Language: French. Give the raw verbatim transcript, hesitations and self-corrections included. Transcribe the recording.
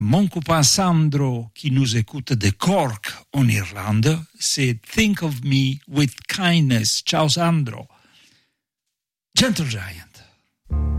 Mon copain Sandro, qui nous écoute de Cork, en Irlande, c'est Think of Me with Kindness. Ciao Sandro. Gentle Giant.